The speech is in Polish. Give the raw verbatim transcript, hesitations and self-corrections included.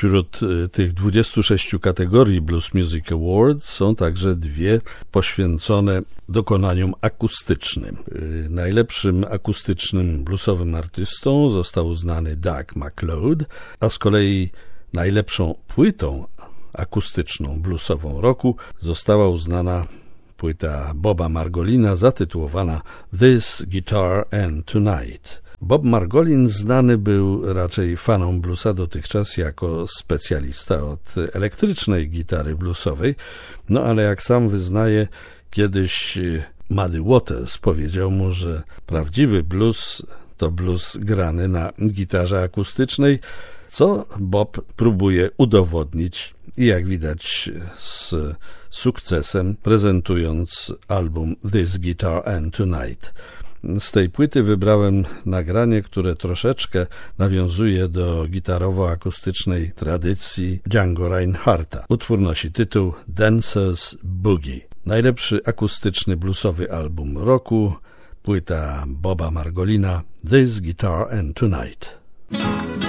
Wśród tych dwudziestu sześciu kategorii Blues Music Awards są także dwie poświęcone dokonaniom akustycznym. Najlepszym akustycznym bluesowym artystą został uznany Doug McLeod, a z kolei najlepszą płytą akustyczną bluesową roku została uznana płyta Boba Margolina zatytułowana This Guitar and Tonight. Bob Margolin znany był raczej fanom bluesa dotychczas jako specjalista od elektrycznej gitary bluesowej, no ale jak sam wyznaje, kiedyś Muddy Waters powiedział mu, że prawdziwy blues to blues grany na gitarze akustycznej, co Bob próbuje udowodnić i jak widać z sukcesem, prezentując album This Guitar and Tonight. Z tej płyty wybrałem nagranie, które troszeczkę nawiązuje do gitarowo-akustycznej tradycji Django Reinhardta. Utwór nosi tytuł Dancer's Boogie. Najlepszy akustyczny bluesowy album roku, płyta Boba Margolina This Guitar and Tonight.